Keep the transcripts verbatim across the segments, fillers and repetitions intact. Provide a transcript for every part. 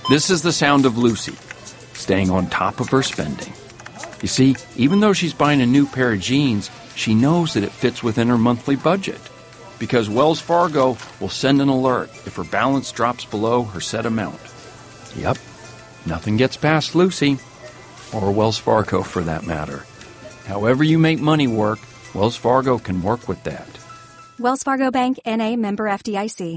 This is the sound of Lucy, staying on top of her spending. You see, even though she's buying a new pair of jeans, she knows that it fits within her monthly budget, because Wells Fargo will send an alert if her balance drops below her set amount. Yep, nothing gets past Lucy, or Wells Fargo for that matter. However you make money work, Wells Fargo can work with that. Wells Fargo Bank, N A, member F D I C.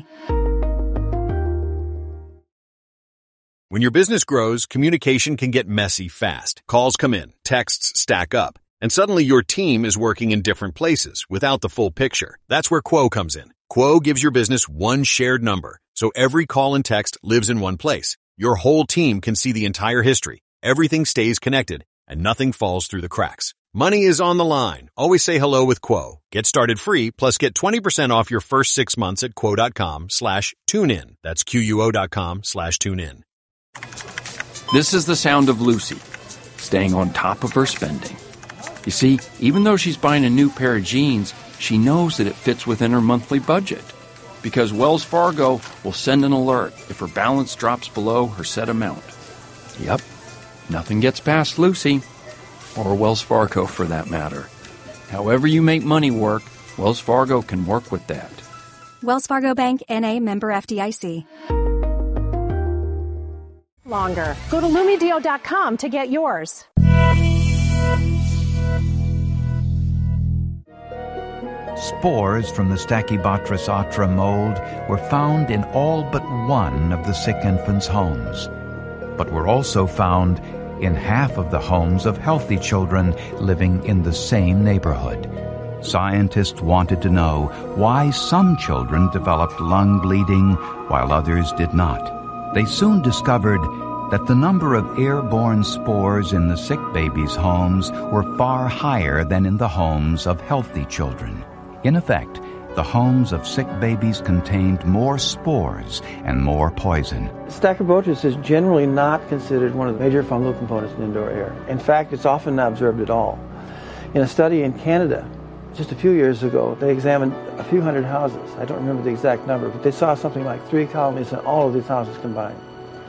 When your business grows, communication can get messy fast. Calls come in, texts stack up, and suddenly your team is working in different places without the full picture. That's where Quo comes in. Quo gives your business one shared number, so every call and text lives in one place. Your whole team can see the entire history. Everything stays connected, and nothing falls through the cracks. Money is on the line. Always say hello with Quo. Get started free, plus get twenty percent off your first six months at quo.com slash tune in. That's Q-U-O dot com slash tune in. This is the sound of Lucy, staying on top of her spending. You see, even though she's buying a new pair of jeans, she knows that it fits within her monthly budget, because Wells Fargo will send an alert if her balance drops below her set amount. Yep, nothing gets past Lucy, or Wells Fargo for that matter. However you make money work, Wells Fargo can work with that. Wells Fargo Bank, N A, member F D I C. Longer. Go to Lumidio dot com to get yours. Spores from the Stachybotrys atra mold were found in all but one of the sick infants' homes, but were also found in half of the homes of healthy children living in the same neighborhood. Scientists wanted to know why some children developed lung bleeding while others did not. They soon discovered that the number of airborne spores in the sick babies' homes were far higher than in the homes of healthy children. In effect, the homes of sick babies contained more spores and more poison. Stachybotrys is generally not considered one of the major fungal components in indoor air. In fact, it's often not observed at all. In a study in Canada, just a few years ago, they examined a few hundred houses. I don't remember the exact number, but they saw something like three colonies in all of these houses combined.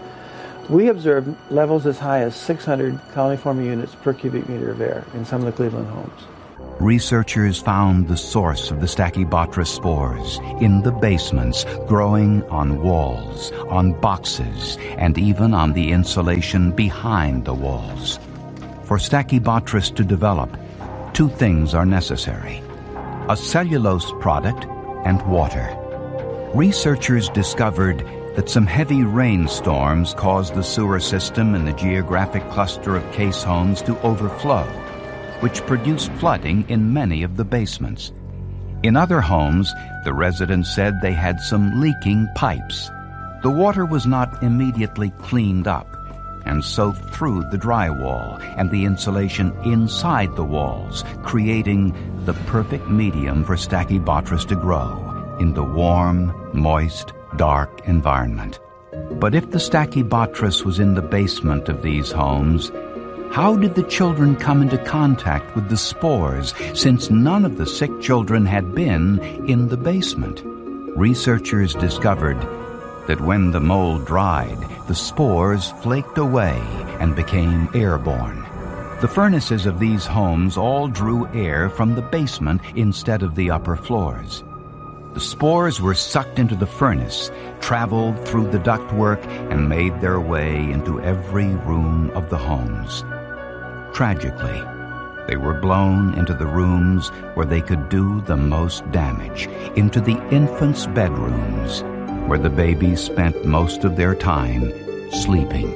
We observed levels as high as six hundred colony-forming units per cubic meter of air in some of the Cleveland homes. Researchers found the source of the Stachybotrys spores in the basements, growing on walls, on boxes, and even on the insulation behind the walls. For Stachybotrys to develop, two things are necessary: a cellulose product and water. Researchers discovered that some heavy rainstorms caused the sewer system in the geographic cluster of case homes to overflow, which produced flooding in many of the basements. In other homes, the residents said they had some leaking pipes. The water was not immediately cleaned up and soaked through the drywall and the insulation inside the walls, creating the perfect medium for Stachybotrys to grow in the warm, moist, dark environment. But if the Stachybotrys was in the basement of these homes, how did the children come into contact with the spores, since none of the sick children had been in the basement? Researchers discovered that when the mold dried, the spores flaked away and became airborne. The furnaces of these homes all drew air from the basement instead of the upper floors. The spores were sucked into the furnace, traveled through the ductwork, and made their way into every room of the homes. Tragically, they were blown into the rooms where they could do the most damage, into the infants' bedrooms, where the babies spent most of their time sleeping.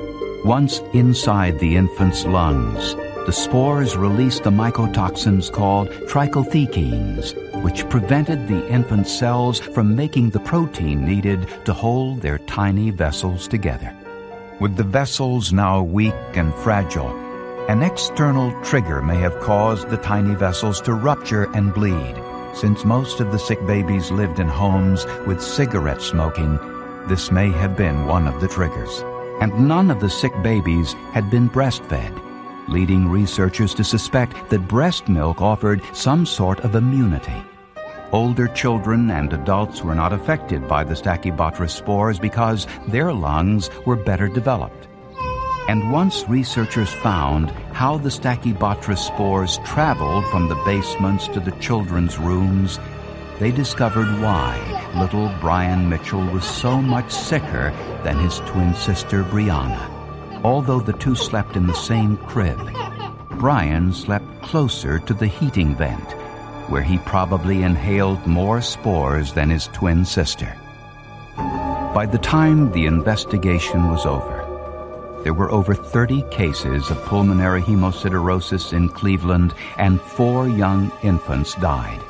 Once inside the infant's lungs, the spores released the mycotoxins called trichothekines, which prevented the infant cells from making the protein needed to hold their tiny vessels together. With the vessels now weak and fragile, an external trigger may have caused the tiny vessels to rupture and bleed. Since most of the sick babies lived in homes with cigarette smoking, this may have been one of the triggers. And none of the sick babies had been breastfed, leading researchers to suspect that breast milk offered some sort of immunity. Older children and adults were not affected by the Stachybotrys spores because their lungs were better developed. And once researchers found how the Stachybotrys spores traveled from the basements to the children's rooms, they discovered why little Brian Mitchell was so much sicker than his twin sister Brianna. Although the two slept in the same crib, Brian slept closer to the heating vent, where he probably inhaled more spores than his twin sister. By the time the investigation was over, there were over thirty cases of pulmonary hemosiderosis in Cleveland, and four young infants died.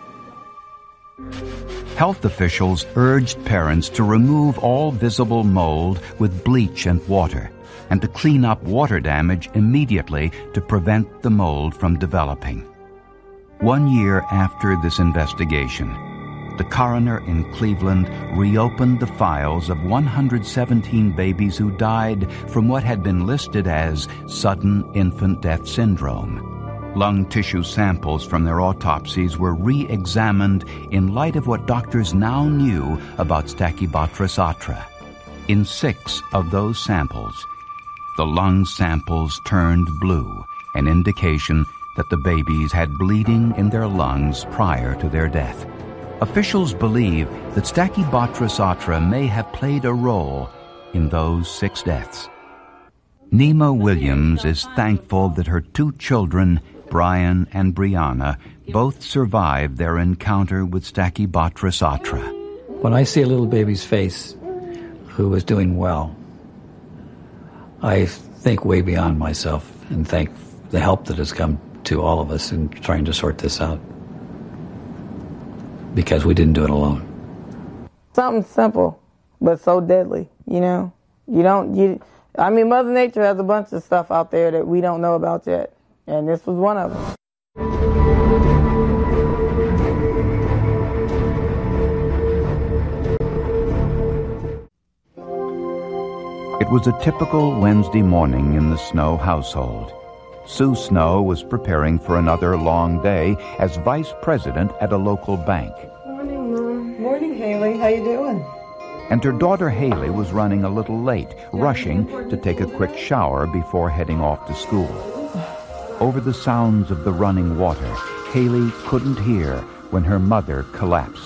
Health officials urged parents to remove all visible mold with bleach and water, and to clean up water damage immediately to prevent the mold from developing. One year after this investigation, the coroner in Cleveland reopened the files of one hundred seventeen babies who died from what had been listed as sudden infant death syndrome. Lung tissue samples from their autopsies were re-examined in light of what doctors now knew about Stachybotrys atra. In six of those samples, the lung samples turned blue, an indication that the babies had bleeding in their lungs prior to their death. Officials believe that Stachybotrys atra may have played a role in those six deaths. Nima Williams is thankful that her two children, Brian and Brianna, both survived their encounter with Stachybotrys atra. When I see a little baby's face who is doing well, I think way beyond myself and thank the help that has come to all of us in trying to sort this out, because we didn't do it alone. Something simple, but so deadly, you know? You don't, you, I mean, Mother Nature has a bunch of stuff out there that we don't know about yet, and this was one of them. It was a typical Wednesday morning in the Snow household. Sue Snow was preparing for another long day as vice president at a local bank. Morning, Mom. Morning, Haley. How you doing? And her daughter Haley was running a little late, rushing to take a quick shower before heading off to school. Over the sounds of the running water, Haley couldn't hear when her mother collapsed.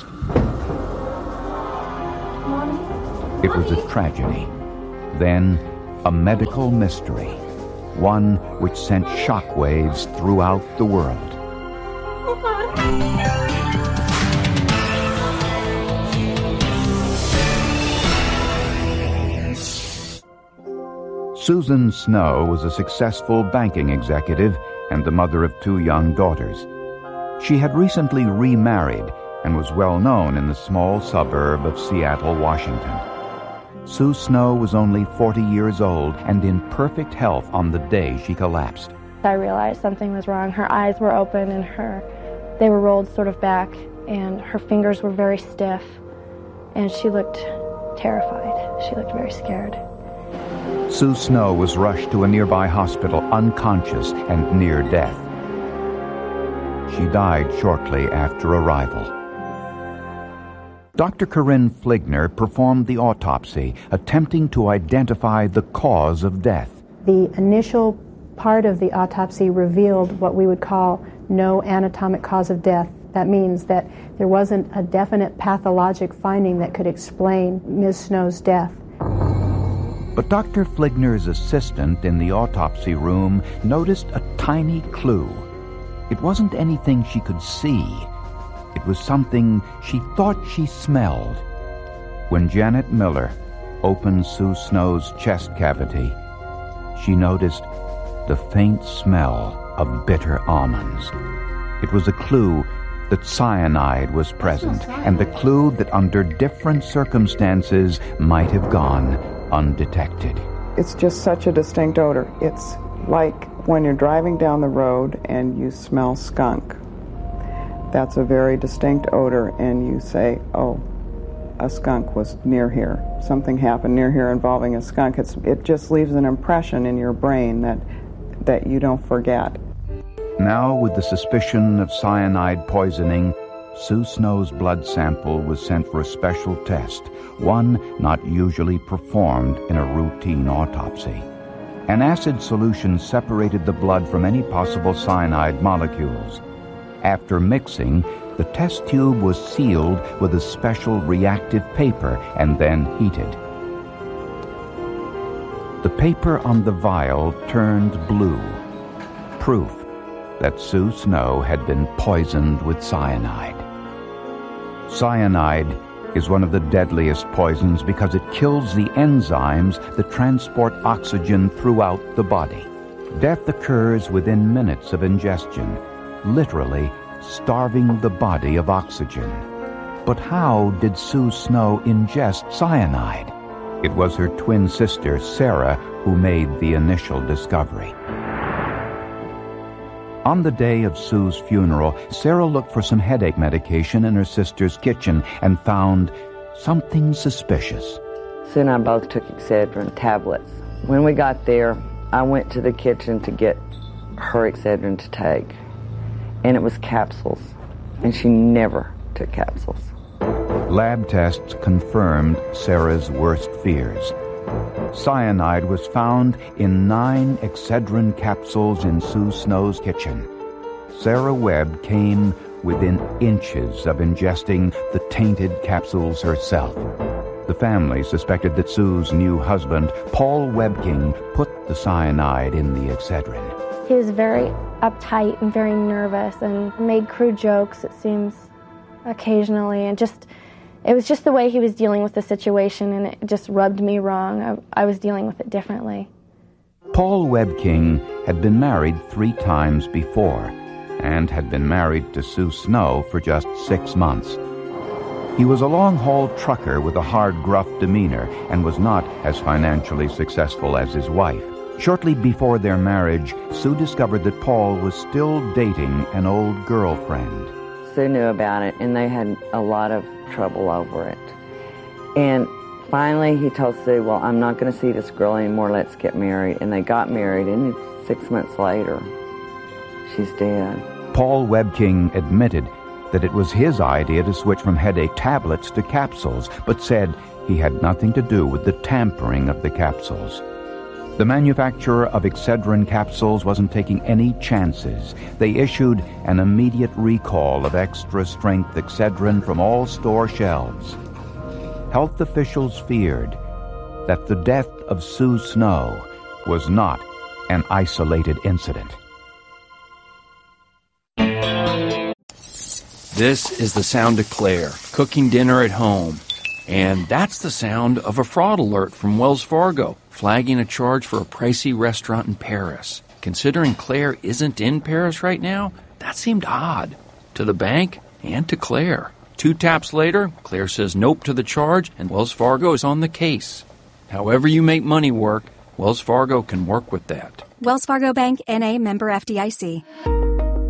It was a tragedy. Then, a medical mystery. One which sent shockwaves throughout the world. Susan Snow was a successful banking executive and the mother of two young daughters. She had recently remarried and was well known in the small suburb of Seattle, Washington. Sue Snow was only forty years old and in perfect health on the day she collapsed. I realized something was wrong. Her eyes were open and her, they were rolled sort of back, and her fingers were very stiff, and she looked terrified. She looked very scared. Sue Snow was rushed to a nearby hospital unconscious and near death. She died shortly after arrival. Doctor Corinne Fligner performed the autopsy, attempting to identify the cause of death. The initial part of the autopsy revealed what we would call no anatomic cause of death. That means that there wasn't a definite pathologic finding that could explain Miz Snow's death. But Doctor Fligner's assistant in the autopsy room noticed a tiny clue. It wasn't anything she could see. It was something she thought she smelled. When Janet Miller opened Sue Snow's chest cavity, she noticed the faint smell of bitter almonds. It was a clue that cyanide was present, and a clue that under different circumstances might have gone undetected. It's just such a distinct odor. It's like when you're driving down the road and you smell skunk. That's a very distinct odor, and you say, oh, a skunk was near here. Something happened near here involving a skunk. It's, it just leaves an impression in your brain that, that you don't forget. Now, with the suspicion of cyanide poisoning, Sue Snow's blood sample was sent for a special test, one not usually performed in a routine autopsy. An acid solution separated the blood from any possible cyanide molecules. After mixing, the test tube was sealed with a special reactive paper and then heated. The paper on the vial turned blue, proof that Sue Snow had been poisoned with cyanide. Cyanide is one of the deadliest poisons because it kills the enzymes that transport oxygen throughout the body. Death occurs within minutes of ingestion, literally starving the body of oxygen. But how did Sue Snow ingest cyanide? It was her twin sister, Sarah, who made the initial discovery. On the day of Sue's funeral, Sarah looked for some headache medication in her sister's kitchen and found something suspicious. Sue and I both took Excedrin tablets. When we got there, I went to the kitchen to get her Excedrin to take, and it was capsules, and she never took capsules. Lab tests confirmed Sarah's worst fears. Cyanide was found in nine Excedrin capsules in Sue Snow's kitchen. Sarah Webb came within inches of ingesting the tainted capsules herself. The family suspected that Sue's new husband, Paul Webking, put the cyanide in the Excedrin. He was very uptight and very nervous and made crude jokes, it seems, occasionally, and just it was just the way he was dealing with the situation, and it just rubbed me wrong. I, I was dealing with it differently. Paul Webking had been married three times before and had been married to Sue Snow for just six months. He was a long-haul trucker with a hard, gruff demeanor and was not as financially successful as his wife. Shortly before their marriage, Sue discovered that Paul was still dating an old girlfriend. Sue knew about it, and they had a lot of trouble over it. And finally, he told Sue, well, I'm not going to see this girl anymore, let's get married. And they got married, and six months later, she's dead. Paul Webking admitted that it was his idea to switch from headache tablets to capsules, but said he had nothing to do with the tampering of the capsules. The manufacturer of Excedrin capsules wasn't taking any chances. They issued an immediate recall of extra-strength Excedrin from all store shelves. Health officials feared that the death of Sue Snow was not an isolated incident. This is the sound of Claire, cooking dinner at home. And that's the sound of a fraud alert from Wells Fargo, flagging a charge for a pricey restaurant in Paris. Considering Claire isn't in Paris right now, that seemed odd. To the bank and to Claire. Two taps later, Claire says nope to the charge, and Wells Fargo is on the case. However you make money work, Wells Fargo can work with that. Wells Fargo Bank, N A member F D I C.